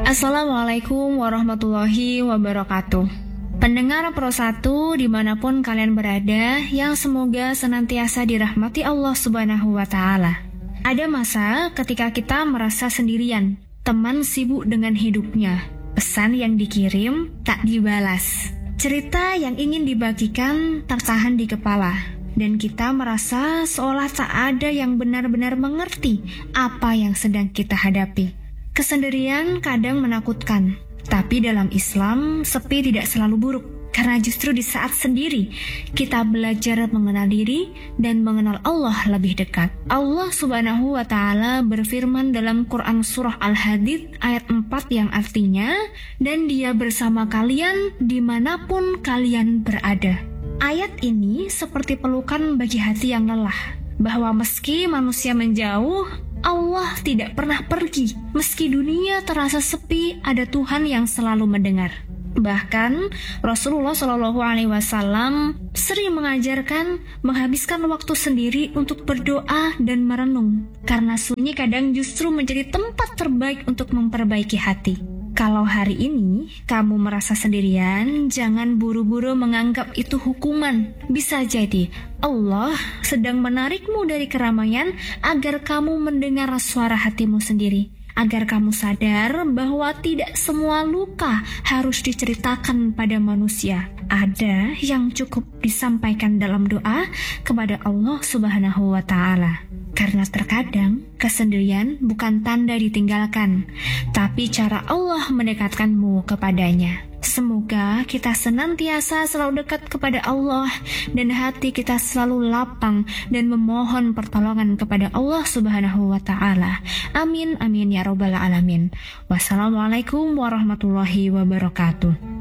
Assalamualaikum warahmatullahi wabarakatuh. Pendengar Pro 1 dimanapun kalian berada, yang semoga senantiasa dirahmati Allah Subhanahu wa Ta'ala. Ada masa ketika kita merasa sendirian, teman sibuk dengan hidupnya, pesan yang dikirim tak dibalas, cerita yang ingin dibagikan tertahan di kepala, dan kita merasa seolah tak ada yang benar-benar mengerti apa yang sedang kita hadapi. Kesendirian kadang menakutkan, tapi dalam Islam, sepi tidak selalu buruk. Karena justru di saat sendiri, kita belajar mengenal diri dan mengenal Allah lebih dekat. Allah Subhanahu wa Ta'ala berfirman dalam Quran Surah Al-Hadid ayat 4 yang artinya, dan Dia bersama kalian dimanapun kalian berada. Ayat ini seperti pelukan bagi hati yang lelah, bahwa meski manusia menjauh, Allah tidak pernah pergi. Meski dunia terasa sepi, ada Tuhan yang selalu mendengar. Bahkan Rasulullah SAW sering mengajarkan menghabiskan waktu sendiri untuk berdoa dan merenung, karena sunyi kadang justru menjadi tempat terbaik untuk memperbaiki hati. Kalau hari ini kamu merasa sendirian, jangan buru-buru menganggap itu hukuman. Bisa jadi Allah sedang menarikmu dari keramaian agar kamu mendengar suara hatimu sendiri, agar kamu sadar bahwa tidak semua luka harus diceritakan pada manusia. Ada yang cukup disampaikan dalam doa kepada Allah Subhanahu wa Ta'ala. Karena terkadang kesendirian bukan tanda ditinggalkan, tapi cara Allah mendekatkanmu kepadanya. Semoga kita senantiasa selalu dekat kepada Allah dan hati kita selalu lapang dan memohon pertolongan kepada Allah Subhanahu wa Ta'ala. Amin amin ya rabbal alamin. Wassalamualaikum warahmatullahi wabarakatuh.